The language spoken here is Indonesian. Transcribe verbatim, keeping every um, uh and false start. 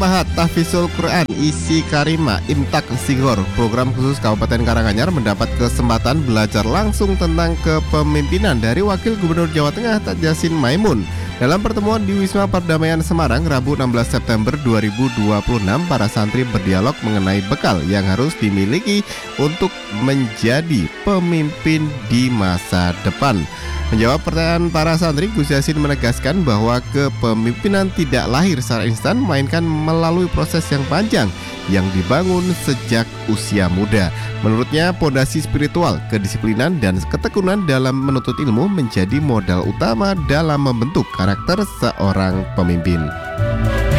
Mahat Tahfizul Quran Isi Karima Imtak Sigor, program khusus Kabupaten Karanganyar mendapat kesempatan belajar langsung tentang kepemimpinan dari Wakil Gubernur Jawa Tengah Tadjassin Maimun. Dalam pertemuan di Wisma Perdamaian Semarang Rabu enam belas September dua ribu dua puluh enam, para santri berdialog mengenai bekal yang harus dimiliki untuk menjadi pemimpin di masa depan. Menjawab pertanyaan para santri, Gus Yassin menegaskan bahwa kepemimpinan tidak lahir secara instan, melainkan melalui proses yang panjang yang dibangun sejak usia muda. Menurutnya, pondasi spiritual, kedisiplinan, dan ketekunan dalam menuntut ilmu menjadi modal utama dalam membentuk karakter seorang pemimpin.